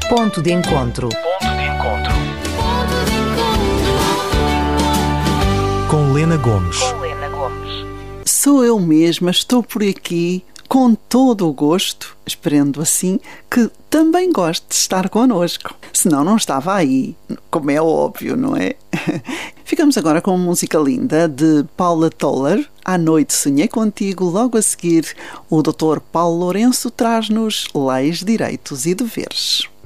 Ponto de encontro. Com Lena Gomes. Sou eu mesma, estou por aqui com todo o gosto, esperando assim que também goste de estar connosco. Senão não estava aí, como é óbvio, não é? Ficamos agora com uma música linda de Paula Toller. À noite sonhei contigo. Logo a seguir, o Dr. Paulo Lourenço traz-nos leis, direitos e deveres.